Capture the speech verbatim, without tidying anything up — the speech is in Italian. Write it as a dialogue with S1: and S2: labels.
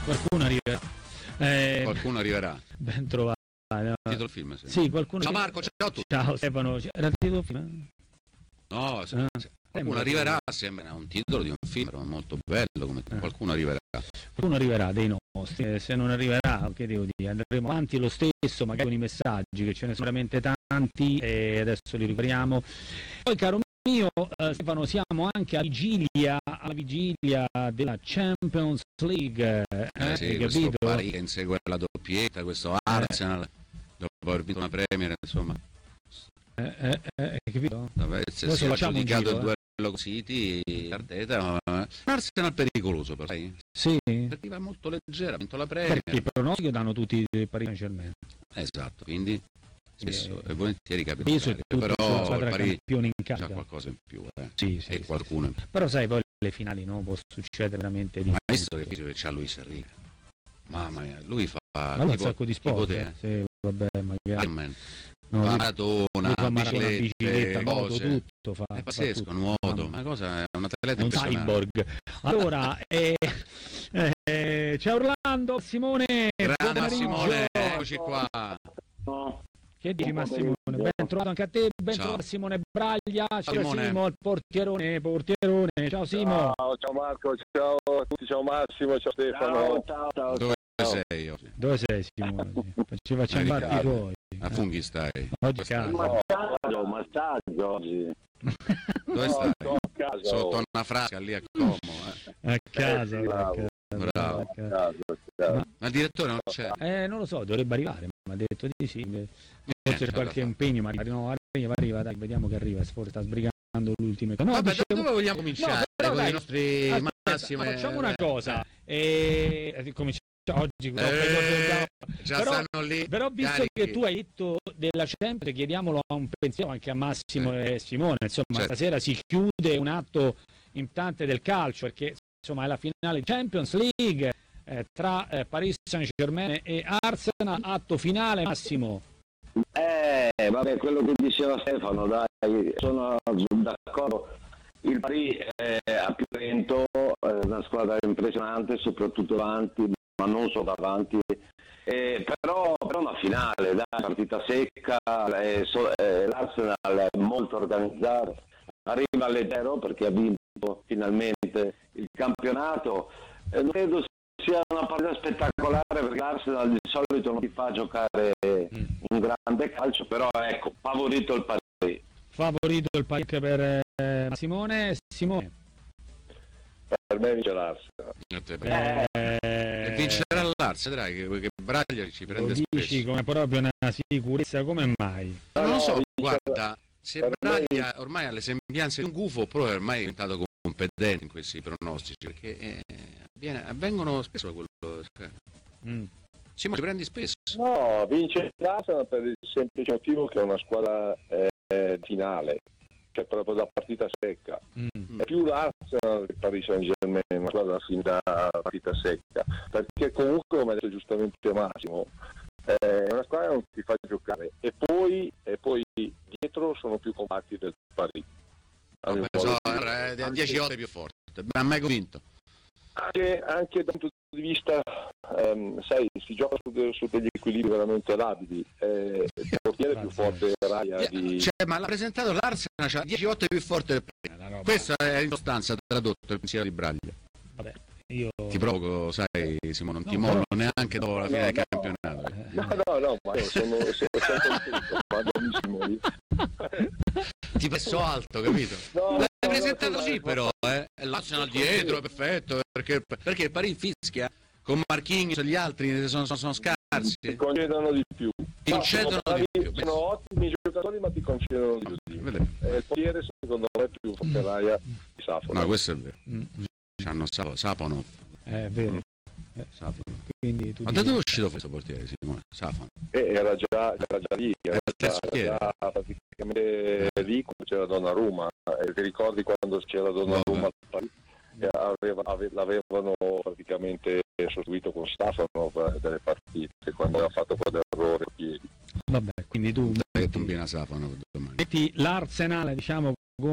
S1: Qualcuno arriverà. Eh,
S2: qualcuno arriverà.
S1: Ben trovato. No.
S2: Titolo film, sì.
S1: Sì, qualcuno.
S2: Ciao Marco, ciao a tutti.
S1: Ciao Stefano, era il titolo film?
S2: No, se,
S1: ah,
S2: se qualcuno arriverà, sembra un titolo di un film, però molto bello, come
S1: eh.
S2: qualcuno arriverà.
S1: Qualcuno arriverà dei nostri, se non arriverà, che devo dire, andremo avanti lo stesso, magari con i messaggi, che ce ne sono veramente tanti e adesso li ripariamo. Poi caro mio eh, Stefano, siamo anche alla vigilia, alla vigilia della Champions League, eh,
S2: Eh sì,
S1: hai
S2: questo
S1: capito?
S2: Paris che insegue la doppietta, questo Arsenal, eh. dopo aver vinto una Premier, insomma.
S1: Eh, eh, eh, hai capito?
S2: Se si è aggiudicato il duello con City, Arteta, Arsenal pericoloso però, sai?
S1: Sì.
S2: Perché va molto leggera, ha vinto la Premier.
S1: Perché il pronostico danno tutti i Paris Saint-Germain.
S2: Esatto, quindi spesso
S1: eh,
S2: e volentieri capita
S1: penso che
S2: però
S1: la squadra
S2: Paris
S1: campione in casa
S2: c'ha qualcosa in più, eh.
S1: sì, sì,
S2: e
S1: sì,
S2: qualcuno
S1: sì. Però sai, poi le finali no, può succedere veramente di
S2: ma hai visto che figlio che c'ha Luis Enrique, mamma mia, lui fa
S1: ma tipo, un sacco di sport, eh. Sì, vabbè, magari
S2: no, maratona,
S1: fa
S2: bicicletta,
S1: bicicletta
S2: cose,
S1: moto, tutto fa,
S2: è pazzesco,
S1: fa
S2: nuoto, ma cosa è un atleta
S1: è un cyborg. Allora eh, eh, ciao Orlando, Simone,
S2: grande Simone, eccoci qua.
S1: Che dici Massimone? Ben trovato anche a te, ben ciao. Trovato Simone Braglia, ciao Simone. Simo, il portierone, portierone, ciao Simo.
S3: Ciao, ciao Marco, ciao a tutti, ciao Massimo, ciao Stefano.
S2: Ciao, ciao, Dove ciao. sei oggi?
S1: Dove sei Simone? Ci facciamo i fatti tuoi.
S2: A Funghi stai?
S1: Oggi casa.
S3: Massaggio, massaggio oggi.
S2: Dove stai? No, sotto una frasca lì a Como.
S1: Eh. A casa,
S3: eh, bravo.
S2: Bravo.
S3: A casa, a
S2: ma, ma il direttore non c'è?
S1: Eh, non lo so, dovrebbe arrivare, ma ha detto di sì. Forse c'è qualche impegno, ma no, arriva, arriva, dai, vediamo che arriva, forse sta sbrigando l'ultime cose.
S2: No, vabbè, dicevo... da dove vogliamo cominciare? No, con i nostri
S1: aspetta,
S2: massimi.
S1: Facciamo una cosa, e... cominciamo oggi,
S2: eh, già
S1: però,
S2: stanno lì.
S1: Però visto carichi. Che tu hai detto della Champions, chiediamolo a un pensiero anche a Massimo eh. e Simone, insomma, certo. Stasera si chiude un atto importante del calcio, perché insomma è la finale di Champions League eh, tra eh, Paris Saint-Germain e Arsenal, atto finale. Massimo.
S3: Eh, vabbè, quello che diceva Stefano, dai, sono d'accordo. Il Paris è a più lento, è una squadra impressionante, soprattutto davanti, ma non solo davanti. Eh, però, però una finale, dai, partita secca, eh, so, eh, l'Arsenal è molto organizzato, arriva leggero perché ha vinto finalmente il campionato. Eh, non credo sia una partita spettacolare perché l'Arsenal di solito non ti fa giocare mm. un grande calcio, però ecco, favorito il Paris.
S1: Favorito il Paris per eh, Simone. Simone.
S3: Per me vince l'Arsenal.
S2: Eh, eh, vincerà l'Arsenal, dai, che, che Braglia ci prende
S1: lo dici
S2: spesso.
S1: Come proprio una sicurezza, come mai?
S2: No, non lo so, guarda, se Braglia ormai ha le sembianze di un gufo, però ormai è diventato competente in questi pronostici, perché eh, avviene, avvengono spesso quello. Cioè. Mm. Sì, ma li prendi spesso.
S3: No, vince l'Arsenal per il semplice motivo che è una squadra eh, finale, cioè proprio da partita secca. Mm. È più l'Arsenal che Paris Saint-Germain, una squadra fin da partita secca, perché comunque, come ha detto giustamente Massimo, è una squadra che non ti fa giocare, e poi, e poi dietro sono più compatti del Paris.
S2: Vabbè, so, è dieci volte più forte, non ha mai convinto.
S3: Anche, anche dal punto di vista, um, sai, si gioca su, su degli equilibri veramente labili. Eh, il portiere più forte Raya di...
S2: Cioè, ma l'ha presentato l'Arsenal, cioè dieci volte più forte del primo. Questa è in sostanza tradotto il pensiero di Braglia.
S1: Vabbè, io...
S2: Ti provoco, sai Simone, non
S1: no,
S2: ti mollo
S1: però...
S2: neanche dopo la fine
S3: no,
S2: del
S3: no,
S2: campionato.
S3: No, no, no, ma io sono sempre contento,
S2: ti penso alto, capito?
S3: No,
S2: l'hai
S3: no,
S2: presentato
S3: no,
S2: così
S3: no,
S2: però, eh? L'Arsenal dietro, perfetto, perché, perché il Paris fischia con Marquinhos e gli altri sono, sono, sono scarsi.
S3: Ti concedono di più.
S2: Ti concedono
S3: no,
S2: di più.
S3: Sono ottimi giocatori, ma ti concedono di più. Eh, il portiere secondo me è più forte Raya di Safano.
S2: No, questo è vero. Mm. C'hanno Sapano.
S1: È vero.
S2: Eh, Sapano.
S1: Quindi tu
S2: ma da dove è uscito questo portiere, Simone? Sapano.
S3: Eh, era, già, era già lì, era,
S2: era
S3: già, già praticamente lì quando c'era Donnarumma. E ti ricordi quando c'era Donnarumma? Aveva, ave, l'avevano praticamente sostituito con Stefanov delle partite quando aveva fatto quell'errore a piedi.
S1: Vabbè, quindi tu
S2: metti, Sapano,
S1: metti l'Arsenal, diciamo, come